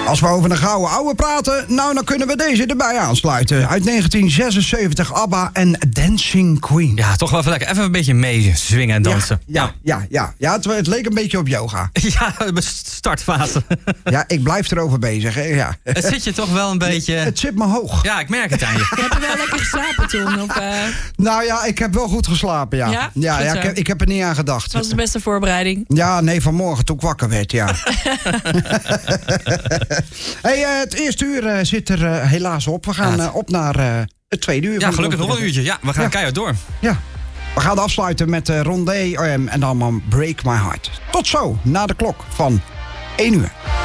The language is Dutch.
Als we over een gouden ouwe praten, nou dan kunnen we deze erbij aansluiten. Uit 1976, ABBA en Dancing Queen. Ja, toch wel even lekker. Even een beetje mee zwingen en dansen. Ja, het leek een beetje op yoga. Ja, startfase. Ja, ik blijf erover bezig. Hè? Ja. Het zit je toch wel een beetje... Het zit me hoog. Ja, ik merk het aan je. Heb je wel lekker geslapen toen? Of, Nou ja, ik heb wel goed geslapen, ja. Ja? Ik heb er niet aan gedacht. Dat was de beste voorbereiding. Ja, nee, vanmorgen toen ik wakker werd, ja. Hey, het eerste uur zit er helaas op. We gaan op naar het tweede uur. Ja, gelukkig nog een uurtje. Ja, we gaan keihard door. Ja. We gaan afsluiten met Rondé en dan Break My Heart. Tot zo, na de klok van 1 uur.